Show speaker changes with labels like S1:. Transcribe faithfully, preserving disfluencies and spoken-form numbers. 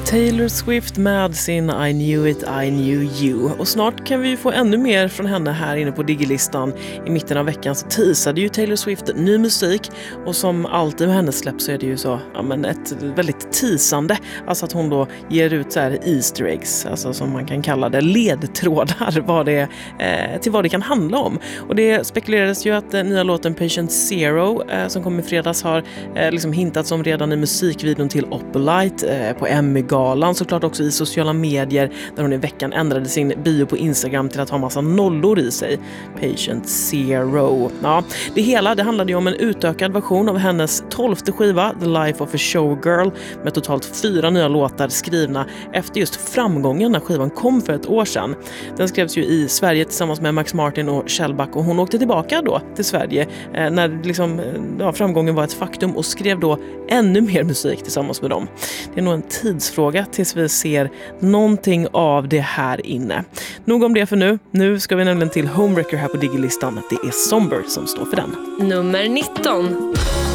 S1: Taylor Swift med sin I knew it, I knew you. Och snart kan vi få ännu mer från henne här inne på Digilistan. I mitten av veckan så teasade ju Taylor Swift ny musik. Och som alltid med henne släpps så är det ju så, ja, men ett väldigt teasande. Alltså att hon då ger ut så här Easter eggs, alltså som man kan kalla det, ledtrådar vad det, eh, till vad det kan handla om. Och det spekulerades ju att den nya låten Patient Zero eh, som kom i fredags har eh, liksom hintats om redan i musikvideon till Opalite eh, på Emmy-galan, såklart också i sociala medier där hon i veckan ändrade sin bio på Instagram till att ha massa nollor i sig. Patient Zero. Ja, det hela det handlade ju om en utökad version av hennes tolfte skiva The Life of a Showgirl med totalt fyra nya låtar skrivna efter just framgången när skivan kom för ett år sedan. Den skrevs ju i Sverige tillsammans med Max Martin och Shellback och hon åkte tillbaka då till Sverige eh, när liksom, ja, framgången var ett faktum och skrev då ännu mer musik tillsammans med dem. Det är nog en tidsfråga tills vi ser någonting av det här inne. Nog om det för nu. Nu ska vi nämligen till Homewrecker här på Digilistan. Det är Somber som står för den.
S2: Nummer nitton.